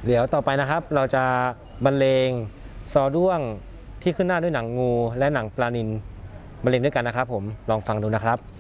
เดี๋ยวต่อไปนะครับเราจะบรรเลงซอด้วงที่ขึ้นหน้าด้วยหนังงูและหนังปลานิลบรรเลงด้วยกันนะครับผมลองฟังดูนะครับ